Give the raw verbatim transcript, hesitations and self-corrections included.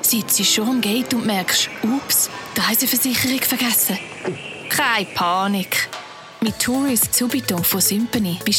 sitzt schon am Gate und merkst, ups, die Reiseversicherung vergessen. Keine Panik. Mit Tourist Subito von Symphony bist